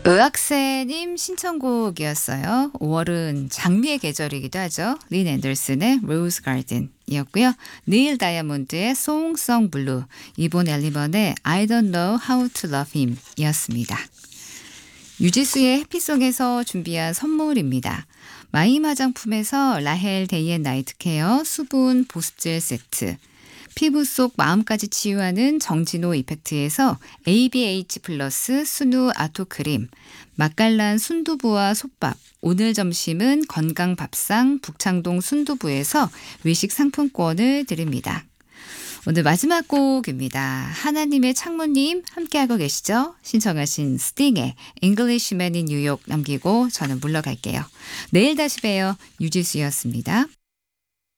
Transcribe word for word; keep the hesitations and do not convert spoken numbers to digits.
의학세님 신청곡이었어요. 오월은 장미의 계절이기도 하죠. 린 앤더슨의 로즈 가든이었고요. 닐 다이아몬드의 송송 블루, 이본 엘리먼의 I don't know how to love him 이었습니다. 유지수의 해피송에서 준비한 선물입니다. 마임 화장품에서 라헬 데이 앤 나이트 케어 수분 보습젤 세트, 피부 속 마음까지 치유하는 정진호 이펙트에서 에이비에이치 플러스 순우 아토크림, 맛깔난 순두부와 솥밥, 오늘 점심은 건강밥상 북창동 순두부에서 외식 상품권을 드립니다. 오늘 마지막 곡입니다. 하나님의 창모님 함께하고 계시죠? 신청하신 스팅의 Englishman in New York 남기고 저는 물러갈게요. 내일 다시 봬요. 유지수였습니다.